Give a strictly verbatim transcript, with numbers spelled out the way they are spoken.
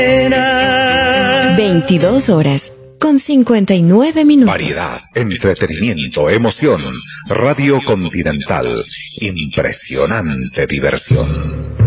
veintidós horas con cincuenta y nueve minutos. Variedad, entretenimiento, emoción. Radio Continental. Impresionante diversión.